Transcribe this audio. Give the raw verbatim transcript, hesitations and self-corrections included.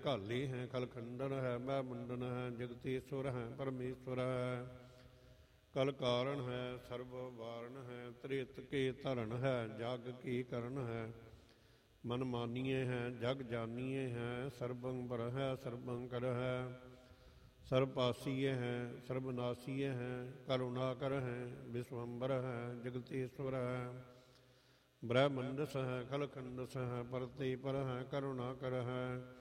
काली है कल खंडन है मैं मुंडन है जगतीश्वर है परमेश्वर है कल कारण है सर्व वारण है त्रेत के धरण है जग की करण है मन मानिए हैं जग जानिए हैं सर्वं बर है सर्वं कर है सर्वपासीय हैं सर्वनाशीय हैं करुणाकर हैं विश्वम्बर है जगतीश्वर है ब्रह्मंडस है खलखंडस है परते पर है करुणाकर है